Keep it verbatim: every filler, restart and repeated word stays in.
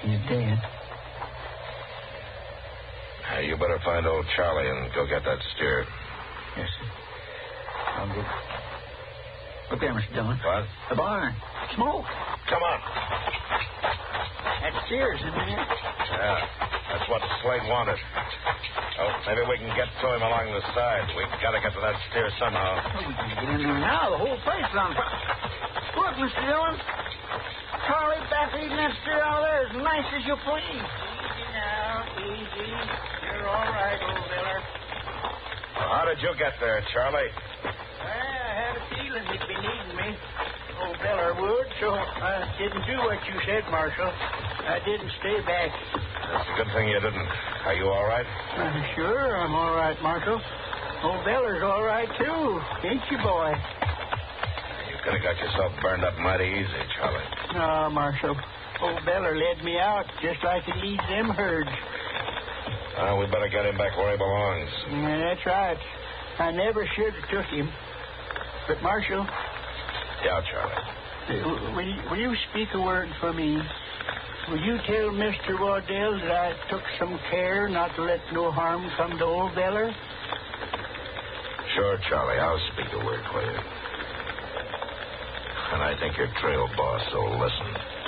He's dead. Uh, you better find old Charlie and go get that steer. Yes, sir. I'll go. Look there, Mister Dillon. What? The barn. Smoke. Come on. That steer's in there. Yeah, that's what Slade wanted. Oh, maybe we can get to him along the side. We've got to get to that steer somehow. Oh, we can get in there now. The whole place is on fire. Look, Mister Dillon. Charlie back eating that steer out there as nice as you please. Easy now, easy. You're all right, old Miller. Well, how did you get there, Charlie? I had a feeling he'd be needing me. Old Miller would, so I didn't do what you said, Marshal. I didn't stay back. That's a good thing you didn't. Are you all right? Uh, sure, I'm all right, Marshal. Old Beller's all right, too. Ain't you, boy? You could have got yourself burned up mighty easy, Charlie. No, Marshal. Old Beller led me out just like he leads them herds. Uh, we better get him back where he belongs. Yeah, that's right. I never should have took him. But, Marshal... Yeah, Charlie. Uh, will, you, will you speak a word for me? Will you tell Mister Waddell that I took some care not to let no harm come to old Beller? Sure, Charlie. I'll speak a word for you. And I think your trail boss will listen.